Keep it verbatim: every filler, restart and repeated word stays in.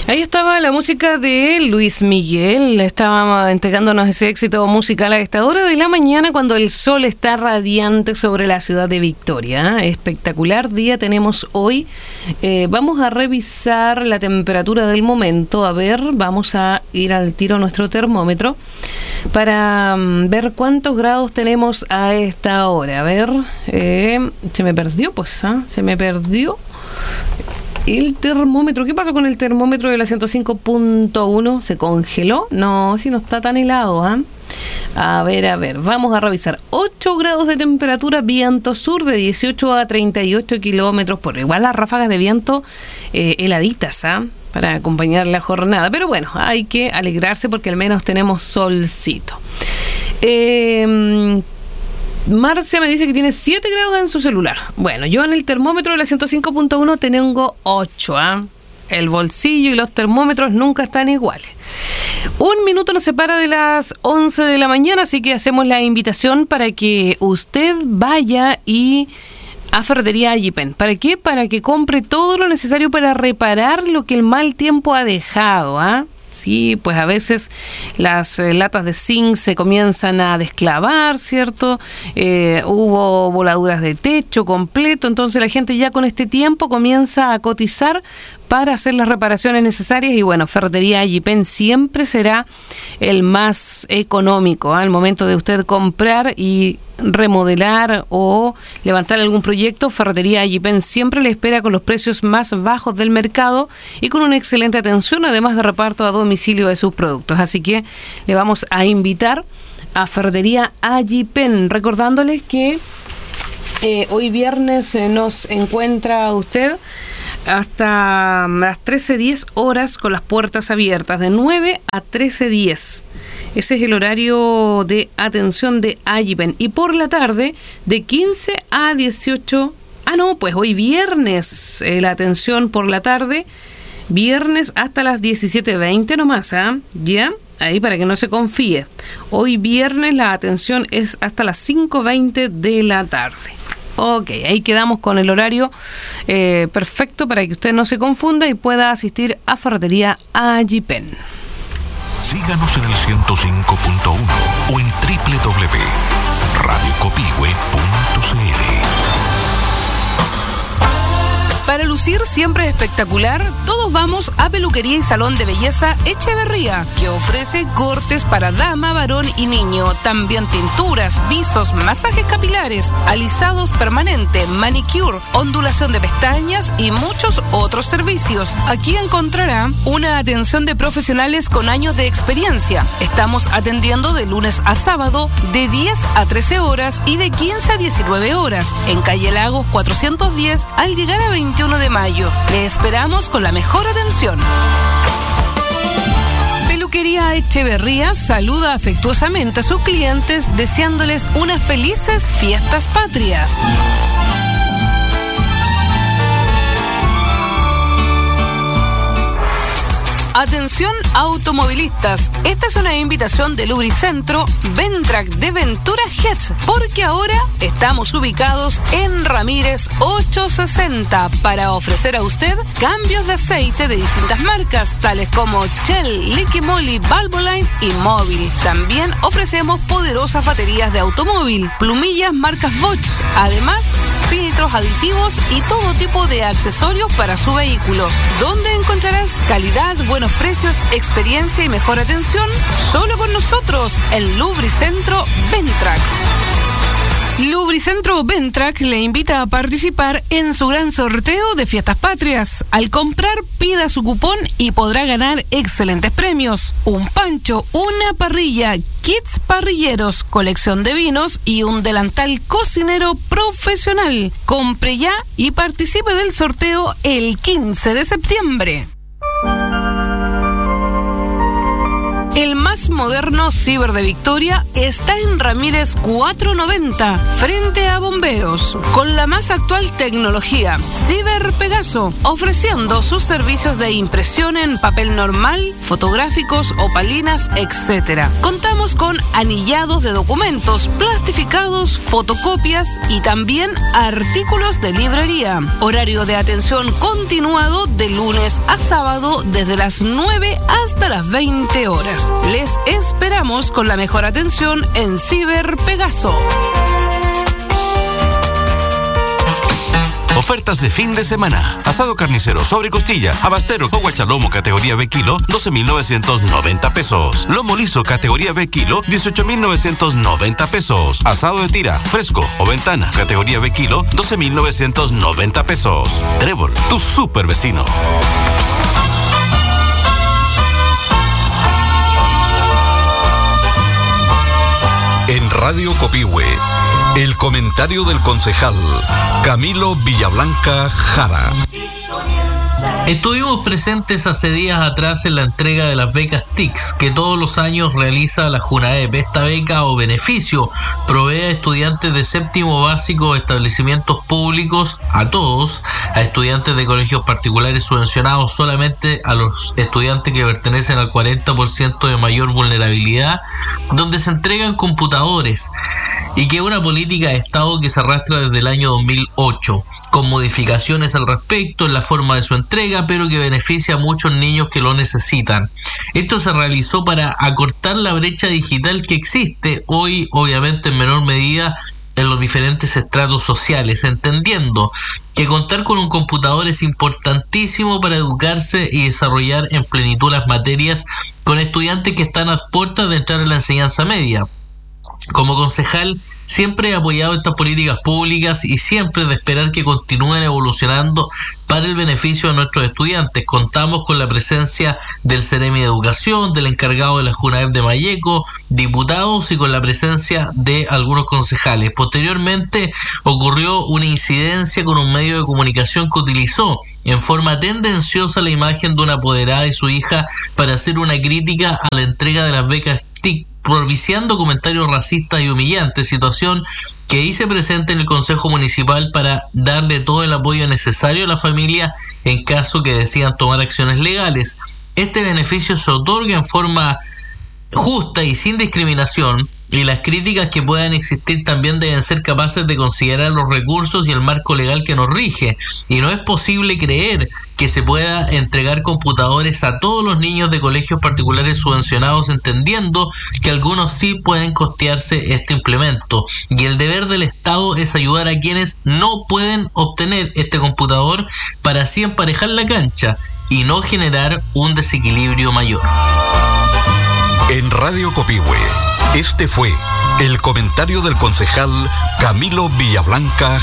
Ahí estaba la música de Luis Miguel. Estaba entregándonos ese éxito musical a esta hora de la mañana cuando el sol está radiante sobre la ciudad de Victoria. Espectacular día tenemos hoy. Eh, vamos a revisar la temperatura del momento. A ver, vamos a ir al tiro a nuestro termómetro para um, ver cuántos grados tenemos a esta hora. A ver, eh, se me perdió, pues, ¿eh? se me perdió. El termómetro, ¿qué pasó con el termómetro de la ciento cinco punto uno? ¿Se congeló? No, si no está tan helado, ¿ah? ¿eh? A ver, a ver, vamos a revisar. ocho grados de temperatura, viento sur de dieciocho a treinta y ocho kilómetros por hora. Igual las ráfagas de viento eh, heladitas, ¿ah? ¿eh? Para acompañar la jornada. Pero bueno, hay que alegrarse porque al menos tenemos solcito. Eh... Marcia me dice que tiene siete grados en su celular. Bueno, yo en el termómetro de la ciento cinco punto uno tengo ocho. ¿eh? El bolsillo y los termómetros nunca están iguales. Un minuto nos separa de las once de la mañana, así que hacemos la invitación para que usted vaya y a Ferretería Ayipen. ¿Para qué? Para que compre todo lo necesario para reparar lo que el mal tiempo ha dejado, ¿ah? ¿eh? Sí, pues a veces las eh, latas de zinc se comienzan a desclavar, ¿cierto? Eh, hubo voladuras de techo completo, entonces la gente ya con este tiempo comienza a cotizar para hacer las reparaciones necesarias y bueno, Ferretería Ayipen siempre será el más económico, ¿eh? Al momento de usted comprar y remodelar o levantar algún proyecto, Ferretería Ayipen siempre le espera con los precios más bajos del mercado y con una excelente atención, además de reparto a domicilio de sus productos. Así que le vamos a invitar a Ferretería Ayipen, recordándoles que eh, hoy viernes eh, nos encuentra usted hasta las trece diez horas con las puertas abiertas, de nueve a trece diez. Ese es el horario de atención de Ayipen. Y por la tarde, de quince a dieciocho. Ah, no, pues hoy viernes, eh, la atención por la tarde. Viernes hasta las diecisiete veinte nomás, ¿ah? ¿eh? ¿Ya? Ahí para que no se confíe. Hoy viernes la atención es hasta las cinco veinte de la tarde. Ok, ahí quedamos con el horario eh, perfecto para que usted no se confunda y pueda asistir a Ferretería Ayipen. Síganos en el ciento cinco punto uno o en doble u doble u doble u punto radio copihue punto c l. Para lucir siempre espectacular, todos vamos a Peluquería y Salón de Belleza Echeverría, que ofrece cortes para dama, varón y niño, también tinturas, visos, masajes capilares, alisados permanente, manicure, ondulación de pestañas y muchos otros servicios. Aquí encontrará una atención de profesionales con años de experiencia. Estamos atendiendo de lunes a sábado de diez a trece horas y de quince a diecinueve horas en Calle Lagos cuatrocientos diez al llegar a veintiuno de mayo. Le esperamos con la mejor atención. Peluquería Echeverría saluda afectuosamente a sus clientes deseándoles unas felices fiestas patrias. Atención automovilistas, esta es una invitación de Lubricentro Ventrac de Ventura Jets, porque ahora estamos ubicados en Ramírez ochocientos sesenta para ofrecer a usted cambios de aceite de distintas marcas, tales como Shell, Liqui Moly, Valvoline y Móvil. También ofrecemos poderosas baterías de automóvil, plumillas marcas Bosch, además filtros aditivos y todo tipo de accesorios para su vehículo, donde encontrarás calidad, buenos precios, experiencia y mejor atención solo con nosotros en Lubricentro Ventrac. Lubricentro Ventrac le invita a participar en su gran sorteo de Fiestas Patrias. Al comprar, pida su cupón y podrá ganar excelentes premios: un pancho, una parrilla, kits parrilleros, colección de vinos y un delantal cocinero profesional. Compre ya y participe del sorteo el quince de septiembre. El más moderno ciber de Victoria está en Ramírez cuatrocientos noventa, frente a Bomberos, con la más actual tecnología, Ciber Pegaso, ofreciendo sus servicios de impresión en papel normal, fotográficos, opalinas, etcétera. Contamos con anillados de documentos, plastificados, fotocopias y también artículos de librería. Horario de atención continuado de lunes a sábado desde las nueve hasta las veinte horas. Les esperamos con la mejor atención en Ciber Pegaso. Ofertas de fin de semana. Asado carnicero sobre costilla, abastero o guachalomo categoría B kilo, doce mil novecientos noventa pesos. Lomo liso categoría B kilo, dieciocho mil novecientos noventa pesos. Asado de tira, fresco o ventana categoría B kilo, doce mil novecientos noventa pesos. Trébol, tu super vecino. En Radio Copihue, el comentario del concejal Camilo Villablanca Jara. Estuvimos presentes hace días atrás en la entrega de las becas T I C S que todos los años realiza la JUNAEP. Esta beca o beneficio provee a estudiantes de séptimo básico de establecimientos públicos, a todos, a estudiantes de colegios particulares subvencionados solamente a los estudiantes que pertenecen al cuarenta por ciento de mayor vulnerabilidad, donde se entregan computadores, y que es una política de Estado que se arrastra desde el año dos mil ocho, con modificaciones al respecto en la forma de su entrega, pero que beneficia a muchos niños que lo necesitan. Esto se realizó para acortar la brecha digital que existe hoy, obviamente en menor medida, en los diferentes estratos sociales, entendiendo que contar con un computador es importantísimo para educarse y desarrollar en plenitud las materias con estudiantes que están a puertas de entrar a la enseñanza media. Como concejal, siempre he apoyado estas políticas públicas y siempre de esperar que continúen evolucionando para el beneficio de nuestros estudiantes. Contamos con la presencia del Ceremi de Educación, del encargado de la JUNAEP de Malleco, diputados y con la presencia de algunos concejales. Posteriormente ocurrió una incidencia con un medio de comunicación que utilizó en forma tendenciosa la imagen de una apoderada y su hija para hacer una crítica a la entrega de las becas T I C, propiciando comentarios racistas y humillantes, situación que hice presente en el Consejo Municipal para darle todo el apoyo necesario a la familia en caso que decidan tomar acciones legales. Este beneficio se otorga en forma justa y sin discriminación, y las críticas que puedan existir también deben ser capaces de considerar los recursos y el marco legal que nos rige, y no es posible creer que se pueda entregar computadores a todos los niños de colegios particulares subvencionados, entendiendo que algunos sí pueden costearse este implemento, y el deber del Estado es ayudar a quienes no pueden obtener este computador para así emparejar la cancha y no generar un desequilibrio mayor. En Radio Copihue, este fue el comentario del concejal Camilo Villablanca